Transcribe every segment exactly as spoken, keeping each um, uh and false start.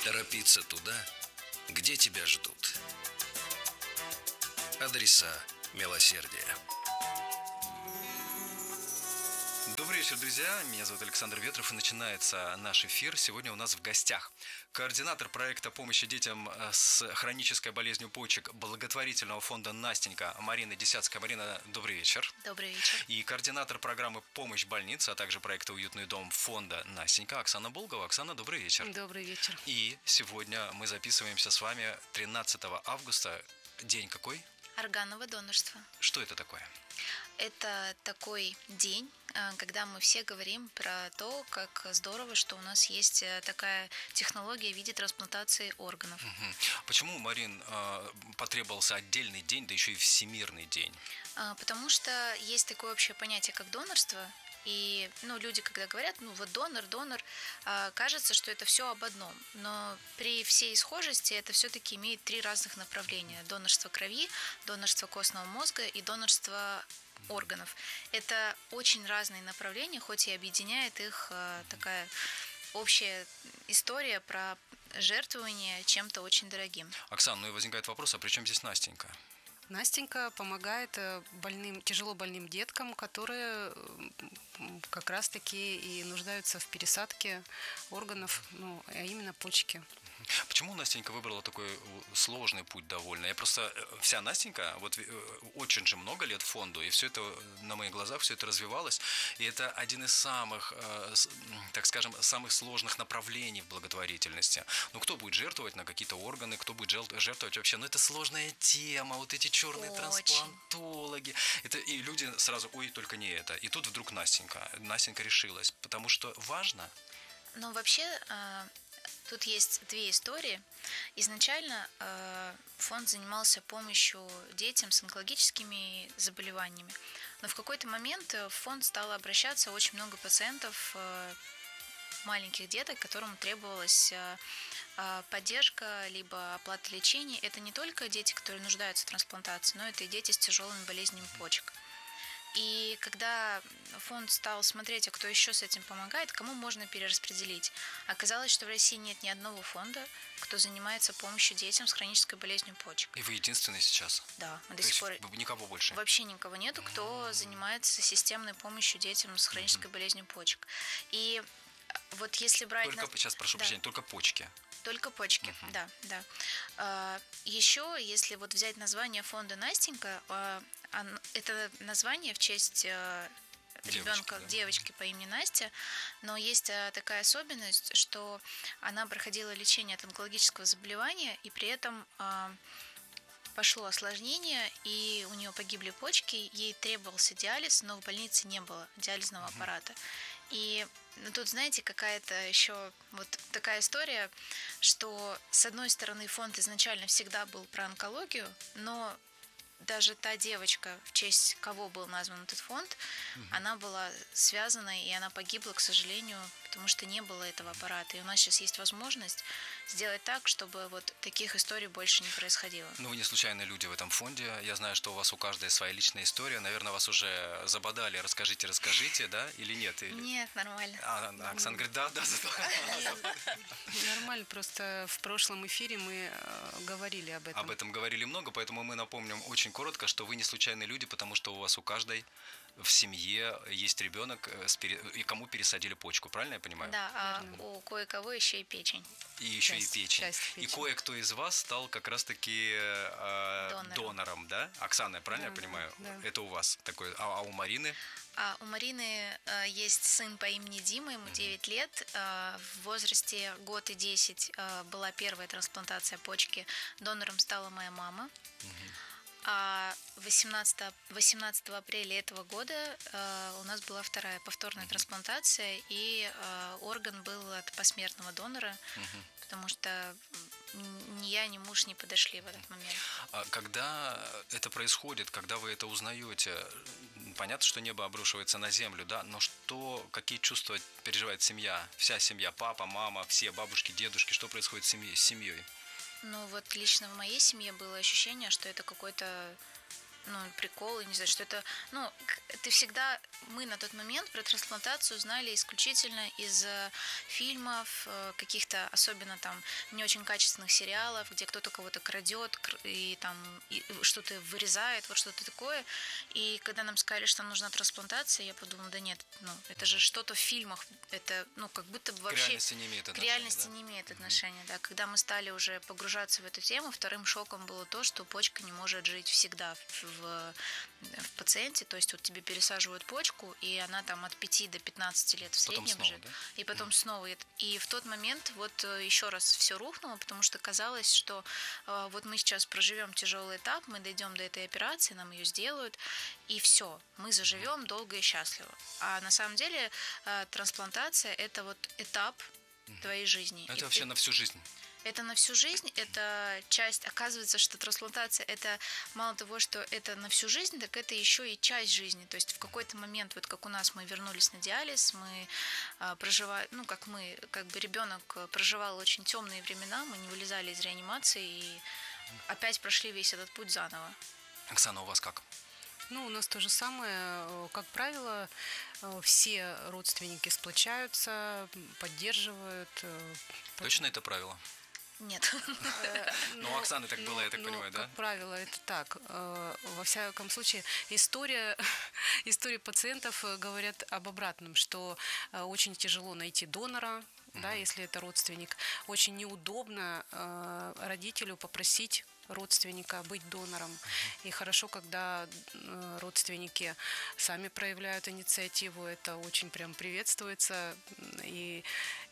Торопиться туда, где тебя ждут. Адреса милосердия. Добрый вечер, друзья. Меня зовут Александр Ветров, и начинается наш эфир. Сегодня у нас в гостях координатор проекта помощи детям с хронической болезнью почек благотворительного фонда «Настенька» Марина Десятская. Марина, добрый вечер. Добрый вечер. И координатор программы «Помощь больнице», а также проекта «Уютный дом» фонда «Настенька» Оксана Болгова. Оксана, добрый вечер. Добрый вечер. И сегодня мы записываемся с вами тринадцатого августа. День какой? Органного донорства. Что это такое? Это такой день, когда мы все говорим про то, как здорово, что у нас есть такая технология в виде трансплантации органов. Угу. Почему, Марин, потребовался отдельный день, да еще и всемирный день? Потому что есть такое общее понятие, как донорство. И ну, люди, когда говорят, ну вот донор, донор, кажется, что это все об одном. Но при всей схожести это все-таки имеет три разных направления. Донорство крови, донорство костного мозга и донорство органов. Это очень разные направления, хоть и объединяет их такая общая история про жертвование чем-то очень дорогим. Оксана, ну и возникает вопрос, а при чем здесь Настенька? Настенька помогает больным, тяжело больным деткам, которые как раз-таки и нуждаются в пересадке органов, ну, а именно почки. Почему Настенька выбрала такой сложный путь довольно? Я просто, вся Настенька, вот очень же много лет фонду, и все это на моих глазах, все это развивалось, и это один из самых, так скажем, самых сложных направлений в благотворительности. Ну, кто будет жертвовать на какие-то органы, кто будет жертвовать вообще? Ну, это сложная тема, вот эти черные очень. Трансплантологи. Это, и люди сразу, ой, только не это. И тут вдруг Настенька, Настенька решилась, потому что важно. Ну, вообще... Тут есть две истории. Изначально э, фонд занимался помощью детям с онкологическими заболеваниями. Но в какой-то момент в фонд стал обращаться очень много пациентов, э, маленьких деток, которым требовалась э, поддержка либо оплата лечения. Это не только дети, которые нуждаются в трансплантации, но это и дети с тяжелыми болезнями почек. И когда фонд стал смотреть, а кто еще с этим помогает, кому можно перераспределить, оказалось, что в России нет ни одного фонда, кто занимается помощью детям с хронической болезнью почек. И вы единственный сейчас? Да, мы до То сих пор... Никого больше? Вообще никого нету, кто занимается системной помощью детям с хронической болезнью почек. И вот если брать... Только, на... Сейчас прошу да. прощения, только почки? Только почки, uh-huh. да, да. А, еще, если вот взять название фонда «Настенька», а, а, это название в честь а, ребенка, да. девочки по имени Настя, но есть а, такая особенность, что она проходила лечение от онкологического заболевания, и при этом а, пошло осложнение, и у нее погибли почки, ей требовался диализ, но в больнице не было диализного uh-huh. аппарата. И ну, тут, знаете, какая-то еще вот такая история, что, с одной стороны, фонд изначально всегда был про онкологию, но даже та девочка, в честь кого был назван этот фонд, угу. она была связана, и она погибла, к сожалению, потому что не было этого аппарата. И у нас сейчас есть возможность сделать так, чтобы вот таких историй больше не происходило. Ну, вы не случайные люди в этом фонде. Я знаю, что у вас у каждой своя личная история. Наверное, вас уже забодали. Расскажите, расскажите, да? Или нет? Или... Нет, нормально. А, Оксана говорит, да, да. Нормально, просто в прошлом эфире мы говорили об этом. Об этом говорили много, поэтому мы напомним очень коротко, что вы не случайные люди, потому что у вас у каждой в семье есть ребенок, и кому пересадили почку, правильно я понимаю? Да, а у кое-кого еще и печень. И еще часть, и печень. печень. И кое-кто из вас стал как раз-таки э, донором. донором, да? Оксана, правильно да, я понимаю? Да. Это у вас такой. А, а у Марины? А у Марины э, есть сын по имени Дима, ему девять лет. Э, в возрасте год и десять э, была первая трансплантация почки. Донором стала моя мама. Mm-hmm. А восемнадцатого апреля этого года э, у нас была вторая повторная трансплантация, и э, орган был от посмертного донора, угу. потому что ни я, ни муж не подошли в этот момент. А когда это происходит, когда вы это узнаете, понятно, что небо обрушивается на землю, да, но что, какие чувства переживает семья, вся семья, папа, мама, все бабушки, дедушки, что происходит с семьей? С семьей? Ну вот лично в моей семье было ощущение, что это какой-то ну, прикол, я не знаю, что это, ну, ты всегда, мы на тот момент про трансплантацию знали исключительно из фильмов, каких-то особенно там не очень качественных сериалов, где кто-то кого-то крадет и там и что-то вырезает, вот что-то такое. И когда нам сказали, что нужна трансплантация, я подумала, да нет, ну, это же что-то в фильмах, это, ну, как будто бы вообще... К реальности не имеет отношения, К реальности да? не имеет отношения, да. Когда мы стали уже погружаться в эту тему, вторым шоком было то, что почка не может жить всегда в, в пациенте, то есть вот тебе пересаживают почку, и она там от пяти до пятнадцати лет в Потом среднем снова, же, да? и потом Мгм. снова. И в тот момент вот еще раз все рухнуло, потому что казалось, что э, вот мы сейчас проживем тяжелый этап, мы дойдем до этой операции, нам ее сделают, и все, мы заживем долго и счастливо. А на самом деле э, трансплантация – это вот этап твоей жизни. Это И вообще ты- на всю жизнь. это на всю жизнь, это часть, оказывается, что трансплантация это мало того, что это на всю жизнь, так это еще и часть жизни. То есть в какой-то момент, вот как у нас, мы вернулись на диализ, мы а, проживали, ну как мы, как бы ребенок проживал очень темные времена, мы не вылезали из реанимации и опять прошли весь этот путь заново. Оксана, у вас как? Ну, у нас то же самое. Э, Как правило, э, все родственники сплочаются, м, поддерживают. э, под- Точно это правило? Нет. Ну, у Оксаны так было, я так ну, понимаю, да? Как правило, это так. Э, Во всяком случае, история, истории пациентов э, говорят об обратном, что э, очень тяжело найти донора, да, если это родственник. Очень неудобно э, родителю попросить родственника быть донором. И хорошо, когда э, родственники сами проявляют инициативу, это очень прям приветствуется. И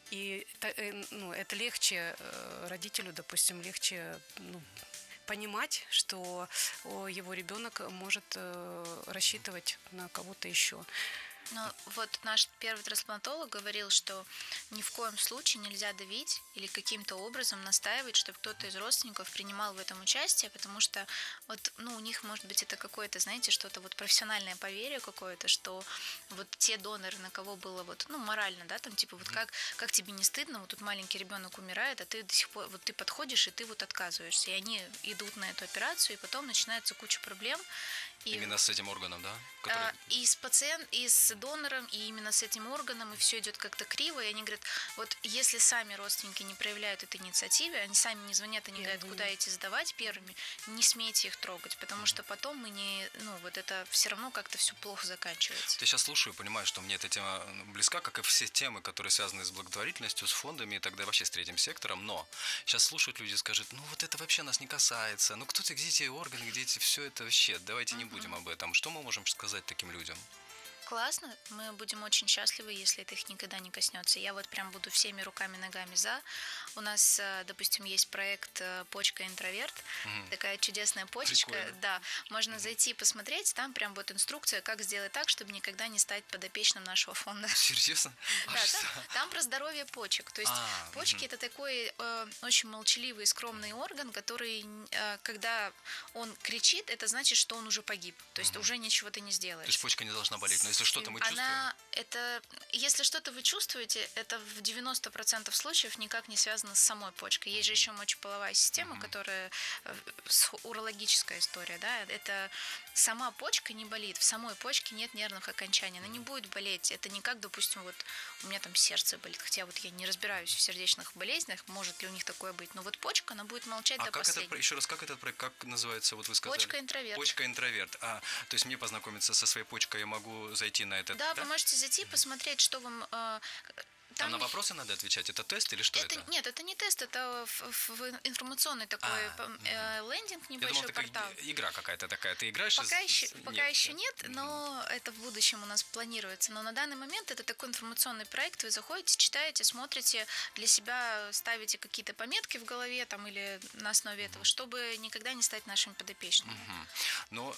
и та- э, ну, это легче э, родителю, допустим, легче ну, понимать, что о, его ребенок может э, рассчитывать на кого-то еще. Ну, вот наш первый трансплантолог говорил, что ни в коем случае нельзя давить или каким-то образом настаивать, чтобы кто-то из родственников принимал в этом участие, потому что вот, ну, у них, может быть, это какое-то, знаете, что-то вот профессиональное поверье какое-то, что вот те доноры, на кого было вот, ну, морально, да, там, типа, вот как, как тебе не стыдно, вот тут маленький ребенок умирает, а ты до сих пор, вот ты подходишь, и ты вот отказываешься, и они идут на эту операцию, и потом начинается куча проблем. И Именно с этим органом, да? Который... а, и с пациент, и с донором, и именно с этим органом, и все идет как-то криво, и они говорят, вот если сами родственники не проявляют этой инициативы, они сами не звонят и не говорят, куда идти сдавать первыми, не смейте их трогать, потому что потом мы не, ну вот это все равно как-то все плохо заканчивается. Я сейчас слушаю и понимаю, что мне эта тема близка, как и все темы, которые связаны с благотворительностью, с фондами и тогда вообще с третьим сектором, но сейчас слушают люди и скажут, ну вот это вообще нас не касается, ну кто-то, где эти органы, где эти все это вообще, давайте не будем об этом. Что мы можем сказать таким людям? Классно, мы будем очень счастливы, если это их никогда не коснется. Я вот прям буду всеми руками, ногами за. У нас, допустим, есть проект «Почка интроверт», Мгм. такая чудесная почечка. Прикольно. Да, можно зайти и посмотреть, там прям вот инструкция, как сделать так, чтобы никогда не стать подопечным нашего фонда. Серьезно? А Да, что? там, там про здоровье почек. То есть А, почки мгм. это такой э, очень молчаливый, скромный орган, который, э, когда он кричит, это значит, что он уже погиб. То есть уже ничего ты не То сделаешь. есть почка не должна болеть, но если что-то мы чувствуем... Она, это, если что-то вы чувствуете, это в девяносто процентов случаев никак не связано с самой почкой. Есть же еще мочеполовая система, которая э, с- урологическая история, да, это сама почка не болит, в самой почке нет нервных окончаний, она не будет болеть. Это не как, допустим, вот у меня там сердце болит, хотя вот я не разбираюсь в сердечных болезнях, может ли у них такое быть, но вот почка, она будет молчать А до как последнего. этот, еще раз, как этот проект, как называется, вот вы сказали? Почка интроверт. Почка интроверт. А, то есть мне познакомиться со своей почкой, я могу зайти на этот... Да, вы можете зайти, посмотреть, что вам... э, Там на не- вопросы надо отвечать? Это тест или что это? Это, нет, это не тест, это в, в информационный такой А, п- э, лендинг, Я небольшой думал, это как портал. игра какая-то такая. Ты играешь? Пока, и- еще, с- пока еще да? нет, но это в будущем у нас планируется. Но на данный момент это такой информационный проект. Вы заходите, читаете, смотрите, для себя ставите какие-то пометки в голове там, или на основе этого, чтобы никогда не стать нашими подопечными. Мгм. Ну,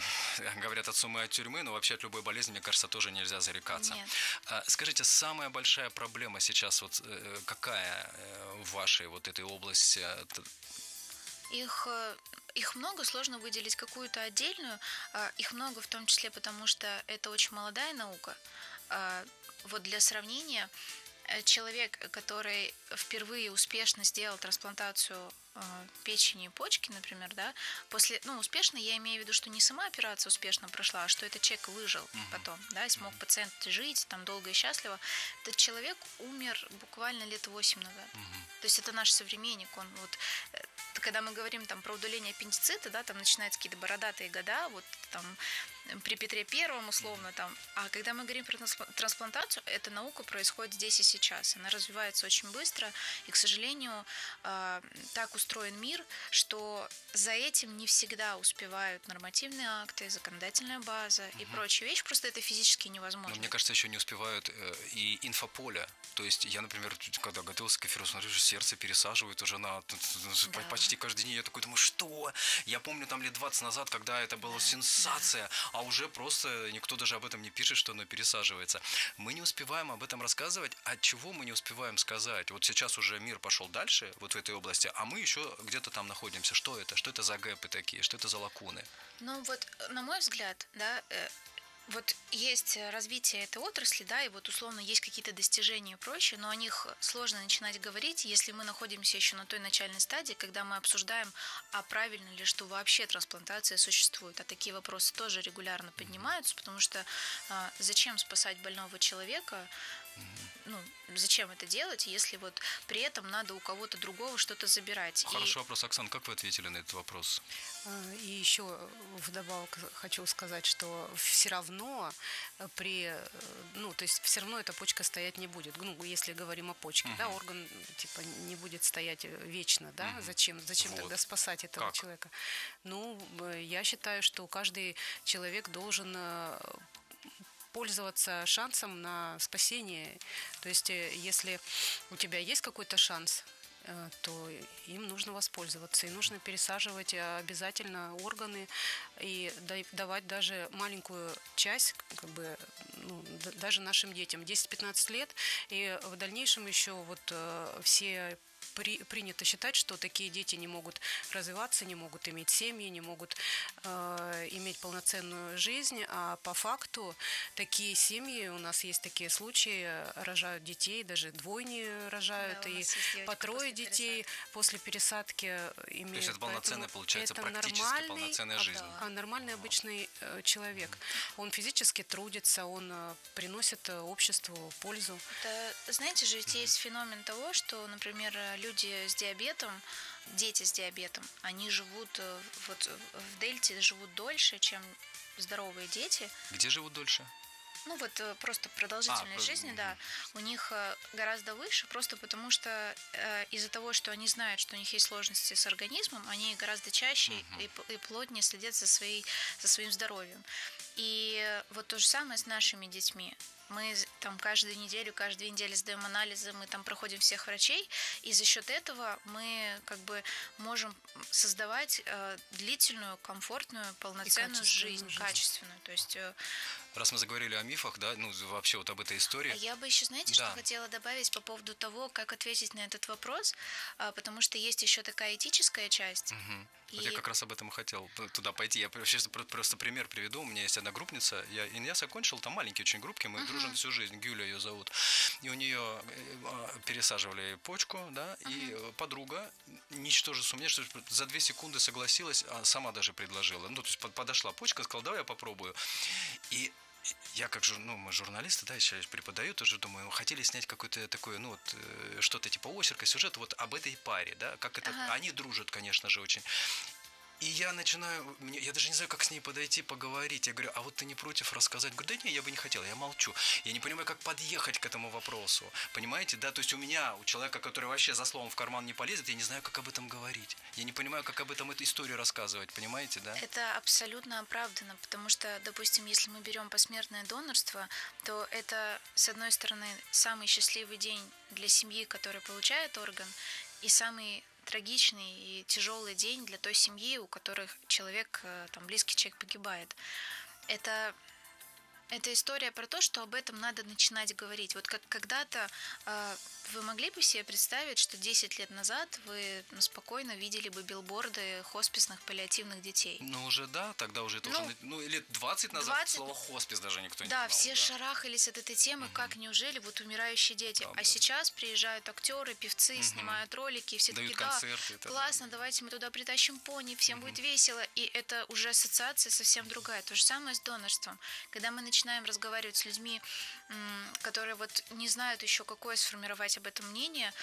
э, говорят от суммы от тюрьмы, но вообще от любой болезни, мне кажется, тоже нельзя зарекаться. Нет. А, Скажите, самая большая проблема сейчас вот э, какая э, в вашей вот этой области? э, т- Их, э, их много, сложно выделить какую-то отдельную. А, Их много в том числе потому, что это очень молодая наука. А, Вот для сравнения, человек, который впервые успешно сделал трансплантацию печени и почки, например, да, после, ну, успешно, я имею в виду, что не сама операция успешно прошла, а что этот человек выжил uh-huh. потом, да, и смог uh-huh. пациент жить там долго и счастливо. Этот человек умер буквально лет восемь назад. Uh-huh. То есть это наш современник, он вот, когда мы говорим там про удаление аппендицита, да, там начинаются какие-то бородатые года, вот там при Петре Первом условно там, а когда мы говорим про трансплантацию, эта наука происходит здесь и сейчас, она развивается очень быстро, и, к сожалению, так устроен мир, что за этим не всегда успевают нормативные акты, законодательная база угу. и прочие вещи, просто это физически невозможно. Но мне кажется, еще не успевают и инфополя. То есть я, например, когда готовился к эфиру, смотрю, что сердце пересаживают уже на да. почти каждый день. Я такой думаю, что? Я помню там лет двадцать назад, когда это была да. сенсация, да. а уже просто никто даже об этом не пишет, что оно пересаживается. Мы не успеваем об этом рассказывать. От чего мы не успеваем сказать? Вот сейчас уже мир пошел дальше, вот в этой области, а мы еще где-то там находимся. Что это? Что это за гэпы такие? Что это за лакуны? Ну вот, на мой взгляд, да, вот есть развитие этой отрасли, да, и вот условно есть какие-то достижения и прочее, но о них сложно начинать говорить, если мы находимся еще на той начальной стадии, когда мы обсуждаем, а правильно ли, что вообще трансплантация существует. А такие вопросы тоже регулярно поднимаются, потому что а, зачем спасать больного человека, ну, зачем это делать, если вот при этом надо у кого-то другого что-то забирать. Хороший и... вопрос, Оксана, как вы ответили на этот вопрос? И еще вдобавок хочу сказать, что все равно при, ну, то есть все равно эта почка стоять не будет. Ну, если говорим о почке, угу. да, орган типа не будет стоять вечно, да, угу. зачем, зачем вот. Тогда спасать этого как? Человека? Ну, я считаю, что каждый человек должен пользоваться шансом на спасение. То есть, если у тебя есть какой-то шанс, то им нужно воспользоваться. И нужно пересаживать обязательно органы и давать даже маленькую часть, как бы, ну, даже нашим детям. десять-пятнадцать лет, и в дальнейшем еще вот все... При, принято считать, что такие дети не могут развиваться, не могут иметь семьи, не могут э, иметь полноценную жизнь, а по факту такие семьи, у нас есть такие случаи, рожают детей, даже двойни рожают, да, и по трое после детей пересадки. После пересадки имеют. То есть это полноценная, получается, это практически полноценная жизнь. Да, нормальный обычный э, человек. Mm-hmm. Он физически трудится, он э, приносит обществу пользу. Это, знаете же, ведь mm-hmm. есть феномен того, что, например, люди с диабетом, дети с диабетом, они живут вот в дельте живут дольше, чем здоровые дети. Где живут дольше? Ну вот просто продолжительность а, жизни, угу. да, у них гораздо выше, просто потому что э, из-за того, что они знают, что у них есть сложности с организмом, они гораздо чаще угу. и, и плотнее следят за, своей, за своим здоровьем. И вот то же самое с нашими детьми. Мы там каждую неделю, каждые две недели сдаем анализы, мы там проходим всех врачей, и за счет этого мы как бы можем создавать э, длительную, комфортную, полноценную жизнь, жизнь, качественную. То есть, э, раз мы заговорили о мифах, да, ну вообще вот об этой истории. А я бы еще, знаете, да. что хотела добавить по поводу того, как ответить на этот вопрос, а, потому что есть еще такая этическая часть. Угу. И... Вот я как раз об этом хотел туда пойти. Я сейчас просто пример приведу. У меня есть одна группница, я Иньяс окончил, там маленькие очень группки, мы uh-huh. дружим всю жизнь, Гюля ее зовут. И у нее пересаживали почку, да, uh-huh. и подруга, ничтоже сумнее, что за две секунды согласилась, а сама даже предложила. Ну, то есть подошла почка, сказала, давай я попробую. И я как жур, ну, мы журналисты, да, сейчас преподаю, тоже думаю, хотели снять какое-то такое, ну, вот, что-то типа очерка, сюжет вот об этой паре, да, как это, ага. они дружат, конечно же, очень. И я начинаю, я даже не знаю, как с ней подойти, поговорить. Я говорю, а вот ты не против рассказать? Говорю, да не, я бы не хотел, я молчу. Я не понимаю, как подъехать к этому вопросу. Понимаете, да? То есть у меня, у человека, который вообще за словом в карман не полезет, я не знаю, как об этом говорить. Я не понимаю, как об этом эту историю рассказывать, понимаете, да? Это абсолютно оправдано, потому что, допустим, если мы берем посмертное донорство, то это, с одной стороны, самый счастливый день для семьи, которая получает орган, и самый трагичный и тяжелый день для той семьи, у которых человек, там, близкий человек погибает. Это, это история про то, что об этом надо начинать говорить. Вот как когда-то э, вы могли бы себе представить, что десять лет назад вы ну, спокойно видели бы билборды хосписных паллиативных детей? Ну, уже да, тогда уже это ну, уже, ну, лет двадцать назад двадцать... слово хоспис даже никто не да, знал. Все да, все шарахались от этой темы, угу. Как неужели вот умирающие дети. Правда. А сейчас приезжают актеры, певцы, угу. Снимают ролики, и все дают такие, концерты, да, классно, да. Давайте мы туда притащим пони, всем угу. будет весело. И это уже ассоциация совсем другая. То же самое с донорством. Когда мы начинаем разговаривать с людьми, которые вот не знают еще, какое сформировать об этом мнение,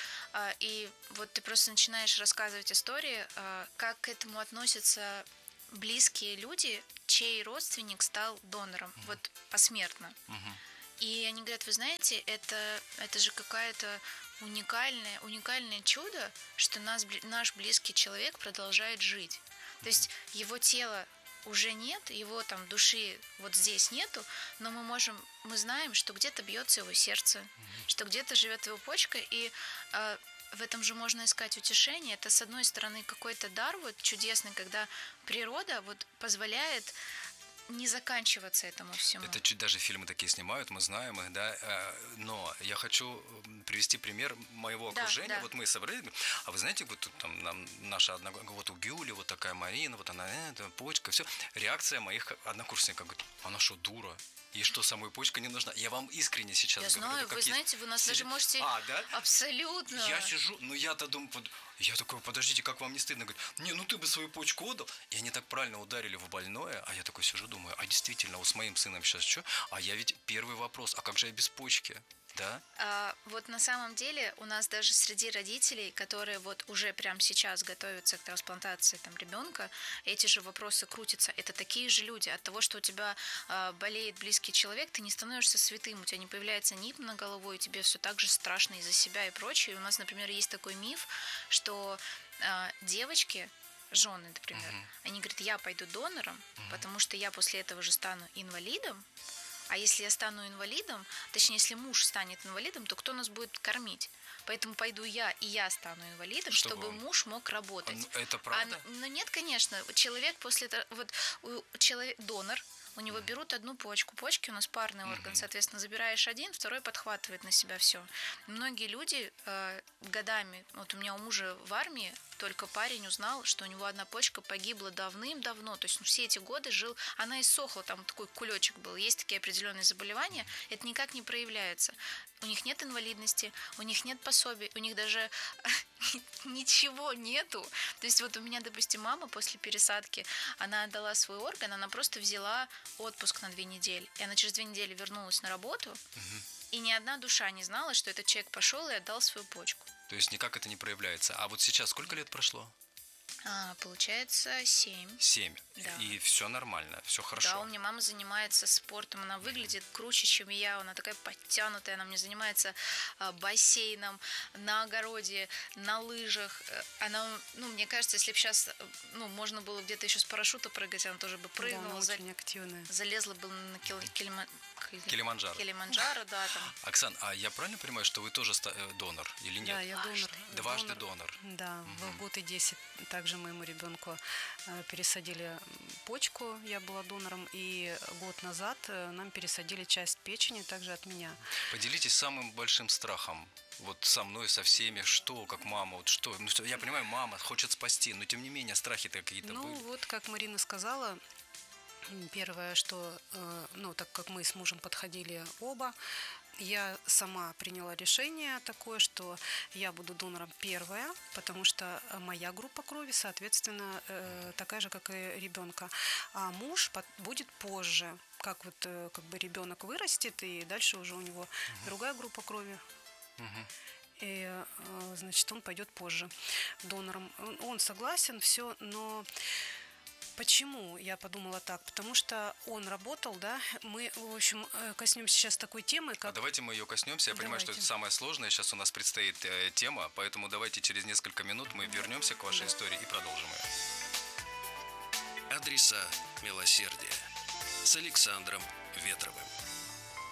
и вот ты просто начинаешь рассказывать истории, как к этому относятся близкие люди, чей родственник стал донором, угу. вот посмертно. Угу. И они говорят, вы знаете, это, это же какая-то уникальное, уникальное чудо, что нас, наш близкий человек продолжает жить. То есть его тело уже нет, его там души вот здесь нету, но мы можем, мы знаем, что где-то бьется его сердце, mm-hmm. что где-то живет его почка, и э, в этом же можно искать утешение. Это, с одной стороны, какой-то дар вот чудесный, когда природа вот позволяет не заканчиваться этому всему. Это чуть даже фильмы такие снимают, мы знаем их, да, но я хочу привести пример моего окружения. Да, да. Вот мы собрались, а вы знаете, вот тут там нам, наша одногруппница, вот у Гюли, вот такая Марина, вот она, это, почка, все. Реакция моих однокурсников, говорит, она что, дура? Ей что, самой почка не нужна? Я вам искренне сейчас я говорю. Я знаю, вы есть. Знаете, вы нас Сидит... даже можете... А, да? Абсолютно. Я сижу, ну я-то думаю, под... я такой, подождите, как вам не стыдно? Говорит, не, ну ты бы свою почку отдал. И они так правильно ударили в больное, а я такой сижу, думаю, а действительно, вот с моим сыном сейчас что? А я ведь первый вопрос, а как же я без почки? Да? А, вот на самом деле у нас даже среди родителей, которые вот уже прямо сейчас готовятся к трансплантации там ребенка, эти же вопросы крутятся. Это такие же люди. От того, что у тебя а, болеет близкий человек, ты не становишься святым, у тебя не появляется нип на голову, и тебе все так же страшно из-за себя и прочее. У нас, например, есть такой миф, что а, девочки, жены, например, uh-huh. они говорят, я пойду донором, uh-huh. потому что я после этого же стану инвалидом. А если я стану инвалидом, точнее, если муж станет инвалидом, то кто нас будет кормить? Поэтому пойду я, и я стану инвалидом, чтобы, чтобы муж мог работать. Это правда? А, ну нет, конечно. Человек после этого, вот человек, донор, у него mm-hmm. берут одну почку. Почки у нас парный mm-hmm. орган, соответственно, забираешь один, второй подхватывает на себя все. Многие люди э, годами, вот у меня у мужа в армии, только парень узнал, что у него одна почка погибла давным-давно. То есть ну, все эти годы жил, она иссохла, там такой кулечек был. Есть такие определенные заболевания, это никак не проявляется. У них нет инвалидности, у них нет пособий, у них даже ничего нету. То есть вот у меня, допустим, мама после пересадки, она отдала свой орган, она просто взяла отпуск на две недели. И она через две недели вернулась на работу, угу. и ни одна душа не знала, что этот человек пошел и отдал свою почку. То есть никак это не проявляется. А вот сейчас сколько лет прошло? А, получается семь. Семь. Да. И все нормально, все хорошо. Да, у меня мама занимается спортом, она выглядит круче, чем я, она такая подтянутая, она мне занимается а, бассейном, на огороде, на лыжах. Она, ну, мне кажется, если бы сейчас, ну, можно было где-то еще с парашюта прыгать, она тоже бы прыгнула. Да, она за... очень активная. Залезла бы на кил... Килима... Килиманджаро. Килиманджаро, да, там. Оксан, а я правильно понимаю, что вы тоже донор или нет? Да, я донор. Дважды донор. Да, угу. в год и десять также моему ребенку пересадили почку, я была донором, и год назад нам пересадили часть печени также от меня. Поделитесь самым большим страхом. Вот со мной, со всеми, что, как мама, вот что. Ну, я понимаю, мама хочет спасти, но тем не менее страхи-то какие-то ну, были. Ну, вот как Марина сказала, первое, что, ну, так как мы с мужем подходили оба, я сама приняла решение такое, что я буду донором первая, потому что моя группа крови, соответственно, такая же, как и ребенка. А муж будет позже, как вот как бы ребенок вырастет, и дальше уже у него угу. другая группа крови. Угу. И, значит, он пойдет позже донором. Он согласен, все, но... Почему я подумала так? Потому что он работал, да, мы, в общем, коснемся сейчас такой темы, как... А давайте мы ее коснемся, я давайте. понимаю, что это самое сложное, сейчас у нас предстоит э, тема, поэтому давайте через несколько минут мы вернемся к вашей истории и продолжим ее. Адреса милосердия с Александром Ветровым.